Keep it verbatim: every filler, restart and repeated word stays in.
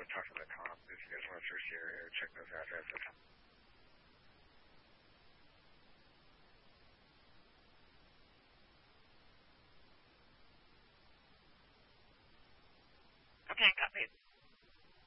to talk to the cop if you guys want to search the area or check those addresses. Okay, copy.